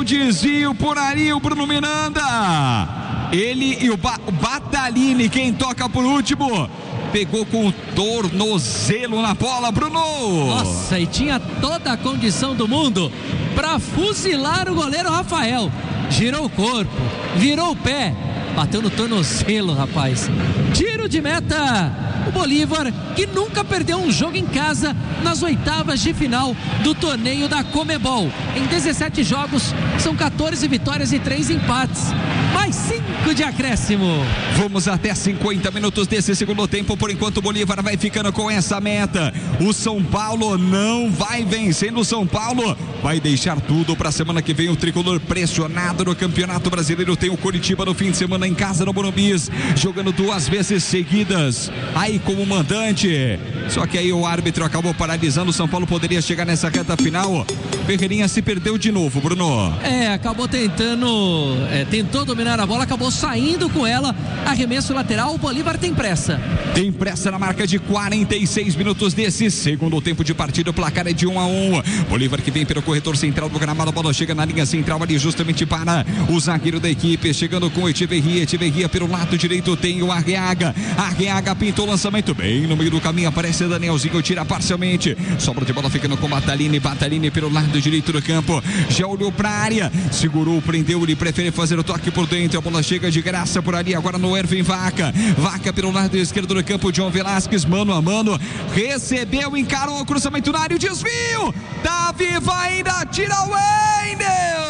desvio por ali, o Bruno Miranda. Ele e o Batalini, quem toca por último, pegou com o tornozelo na bola, Bruno. Nossa, e tinha toda a condição do mundo para fuzilar o goleiro Rafael. Girou o corpo, virou o pé, bateu no tornozelo, rapaz. Tiro de meta. O Bolívar, que nunca perdeu um jogo em casa nas oitavas de final do torneio da Comebol. Em 17 jogos, são 14 vitórias e 3 empates. Mais 5 de acréscimo. Vamos até 50 minutos desse segundo tempo. Por enquanto o Bolívar vai ficando com essa meta. O São Paulo não vai vencendo. O São Paulo vai deixar tudo para a semana que vem. O tricolor pressionado no Campeonato Brasileiro. Tem o Coritiba no fim de semana em casa no Morumbi, jogando 2 vezes seguidas aí como mandante. Só que aí o árbitro acabou paralisando. O São Paulo poderia chegar nessa reta final. Ferreirinha se perdeu de novo, Bruno. Acabou tentou dominar a bola, acabou saindo com ela. Arremesso lateral. O Bolívar tem pressa. Tem pressa na marca de 46 minutos desse segundo tempo de partida. O placar é de 1-1. Bolívar que vem pelo corredor central do gramado. A bola chega na linha central ali justamente para o zagueiro da equipe. Chegando com o Echeverria. Echeverria pelo lado direito tem o Arreaga. Arreaga pintou o lançamento bem no meio do caminho. Aparece Danielzinho, tira parcialmente. Sobra de bola ficando com Batalini. Batalini pelo lado direito do campo. Já olhou para a área. Segurou, prendeu. Ele prefere fazer o toque por dentro. A bola chega de graça por ali. Agora no Ervin Vaca. Vaca pelo lado esquerdo do campo. John Velasquez, mano a mano. Recebeu, encarou o cruzamento na área. O desvio. Davi vai ainda. Tira o Wendel.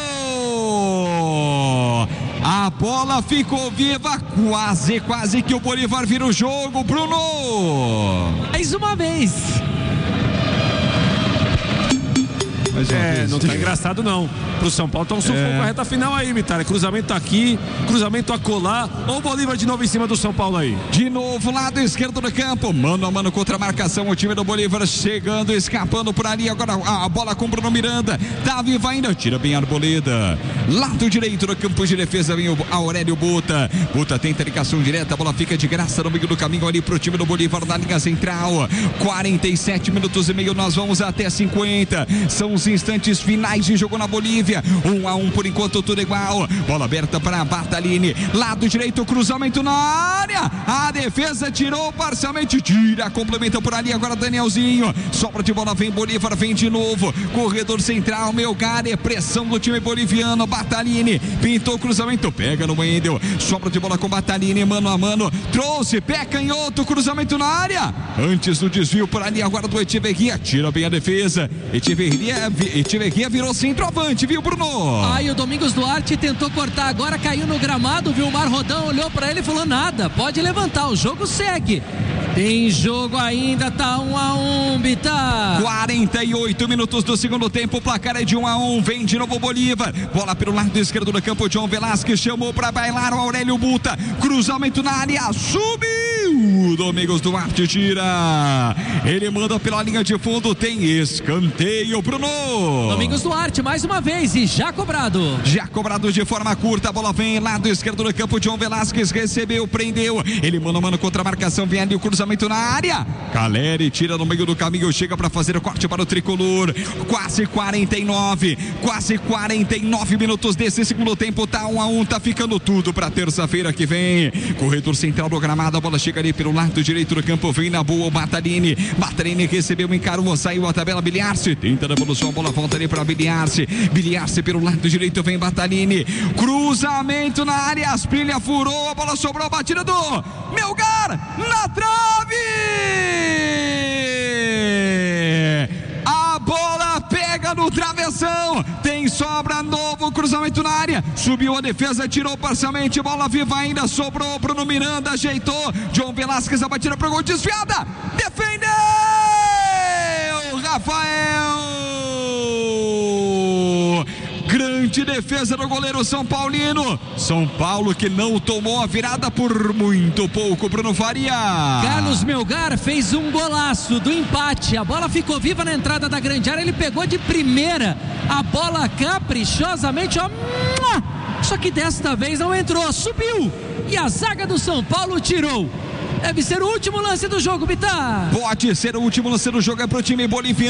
A bola ficou viva. Quase que o Bolívar vira o jogo, Bruno. Mais uma vez. Não tá engraçado não. Pro São Paulo tá um sufoco a reta final aí, Mitar. Cruzamento aqui, cruzamento acolá. Olha o Bolívar de novo em cima do São Paulo aí. De novo, lado esquerdo do campo. Mano a mano contra a marcação. O time do Bolívar chegando, escapando por ali. Agora a bola com o Bruno Miranda. Davi vai ainda, tira bem a Arboleda. Lado direito do campo de defesa vem o Aurélio Buta. Buta tenta ligação direta. A bola fica de graça no meio do caminho ali pro time do Bolívar na linha central. 47 minutos e meio. Nós vamos até 50. São os instantes finais de jogo na Bolívia. 1-1 por enquanto, tudo igual. Bola aberta para Batalini. Lado direito, cruzamento na área. A defesa tirou parcialmente. Tira, complementa por ali. Agora Danielzinho. Sobra de bola, vem Bolívar, vem de novo. Corredor central, Melgar. Pressão do time boliviano. Batalini pintou o cruzamento. Pega no Wendel. Sobra de bola com Batalini. Mano a mano. Trouxe, pé canhoto. Cruzamento na área. Antes do desvio por ali. Agora do Echeverria. Tira bem a defesa. Echeverria virou centroavante, viu, Bruno? Aí o Domingos Duarte tentou cortar agora, caiu no gramado, viu? O Mar Rodão olhou pra ele e falou: nada, pode levantar, o jogo segue. Tem jogo ainda, tá 1-1, Bitar. 48 minutos do segundo tempo, o placar é de 1-1. Vem de novo o Bolívar. Bola pelo lado esquerdo do campo, John Velasquez chamou pra bailar o Aurélio Buta. Cruzamento na área, subiu. Domingos Duarte tira. Ele manda pela linha de fundo, tem escanteio, Bruno. Domingos Duarte mais uma vez e já cobrado. Já cobrado de forma curta, a bola vem lado esquerdo do campo, John Velasquez recebeu, prendeu. Ele mano a mano contra a marcação, vem ali o cruzamento na área. Caleri tira no meio do caminho, chega para fazer o corte para o tricolor. Quase 49 minutos desse segundo tempo, tá 1-1, tá ficando tudo para terça-feira que vem. Corredor central do gramado, a bola chega ali pelo lado direito do campo, vem na boa o Batalini. Batalini recebeu, encarou, saiu a tabela. Biliarce tenta a devolução, a bola volta ali para Biliarce. Biliarce pelo lado direito, vem Batalini. Cruzamento na área, Asprilha furou, a bola sobrou, batida do Melgar na trave. A bola pega no travessão, tem sobra, novo cruzamento na área, subiu a defesa, tirou parcialmente, bola viva ainda, sobrou, Bruno Miranda ajeitou, John Velasquez, a batida pro gol, desviada, defendeu Rafael. Grande defesa do goleiro São Paulino. São Paulo que não tomou a virada por muito pouco, Bruno Faria. Carlos Melgar fez um golaço do empate. A bola ficou viva na entrada da grande área. Ele pegou de primeira a bola caprichosamente, ó. Só que desta vez não entrou, subiu. E a zaga do São Paulo tirou. Deve ser o último lance do jogo, Bitar. Pode ser o último lance do jogo, é pro time boliviano.